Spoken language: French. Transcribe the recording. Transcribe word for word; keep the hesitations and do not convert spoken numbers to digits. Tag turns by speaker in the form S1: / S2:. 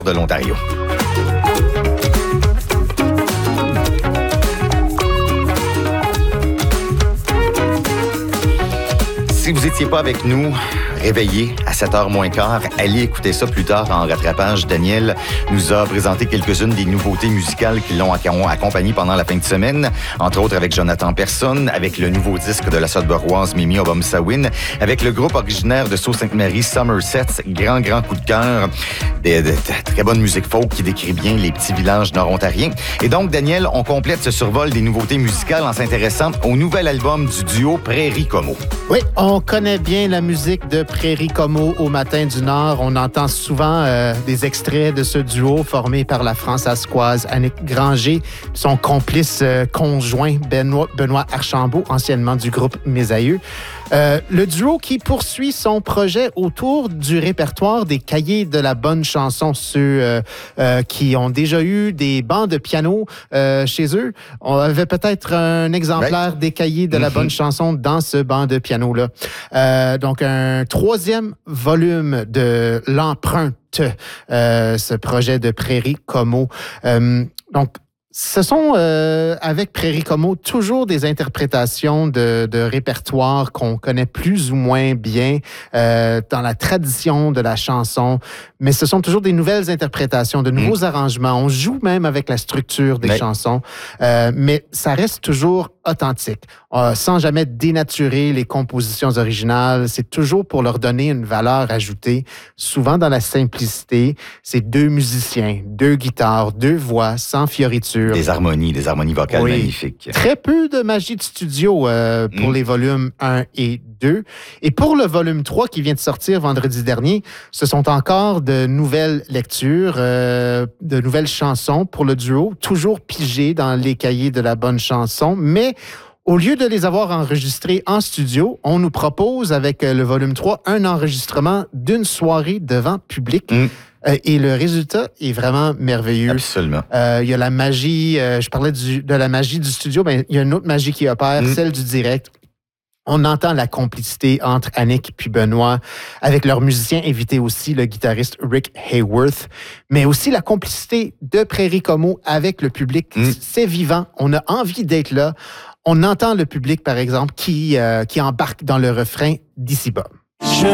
S1: de l'Ontario. Si vous n'étiez pas avec nous, réveillé à sept heures moins quart, allez écouter ça plus tard en rattrapage. Daniel nous a présenté quelques-unes des nouveautés musicales qui l'ont accompagné pendant la fin de semaine, entre autres avec Jonathan Persson, avec le nouveau disque de la Sudburoise Mimi Obomsawin, avec le groupe originaire de Sault-Sainte-Marie, Somerset, grand, grand coup de cœur, de, de, de très bonne musique folk qui décrit bien les petits villages nord-ontariens. Et donc, Daniel, on complète ce survol des nouveautés musicales en s'intéressant au nouvel album du duo Prairie Como.
S2: Oui, on connaît bien la musique de Prairie Como au Matin du Nord. On entend souvent euh, des extraits de ce duo formé par la Françaiscoise Annick Granger, son complice euh, conjoint Benoît, Benoît Archambault, anciennement du groupe Mes Aïeux. Euh, le duo qui poursuit son projet autour du répertoire des cahiers de la bonne chanson, ceux euh, euh, qui ont déjà eu des bancs de piano euh, chez eux. On avait peut-être un exemplaire ouais. des cahiers de la mm-hmm. bonne chanson dans ce banc de piano-là. Euh, donc, un troisième volume de l'empreinte, euh, ce projet de Prairie Como. Euh, donc, Ce sont, euh, avec Prairie Como, toujours des interprétations de, de répertoire qu'on connaît plus ou moins bien euh, dans la tradition de la chanson, mais ce sont toujours des nouvelles interprétations, de nouveaux mmh. arrangements. On joue même avec la structure des ouais. chansons, euh, mais ça reste toujours authentique, euh, sans jamais dénaturer les compositions originales. C'est toujours pour leur donner une valeur ajoutée, souvent dans la simplicité. C'est deux musiciens, deux guitares, deux voix, sans fioriture.
S1: Des harmonies, des harmonies vocales oui. magnifiques.
S2: Très peu de magie de studio euh, pour mmh. les volumes un et deux. Et pour le volume trois qui vient de sortir vendredi dernier, ce sont encore de nouvelles lectures, euh, de nouvelles chansons pour le duo, toujours pigées dans les cahiers de la bonne chanson, mais au lieu de les avoir enregistrés en studio, on nous propose avec le volume trois un enregistrement d'une soirée devant public. Mmh. Euh, et le résultat est vraiment merveilleux.
S1: Absolument.
S2: Euh, il y a la magie, euh, je parlais du, de la magie du studio, mais il y a une autre magie qui opère, mmh. celle du direct. On entend la complicité entre Annick puis Benoît, avec leurs musiciens invités aussi, le guitariste Rick Hayworth, mais aussi la complicité de Prairie Como avec le public. Mmh. C'est vivant, on a envie d'être là. On entend le public, par exemple, qui, euh, qui embarque dans le refrain d'Ici bas.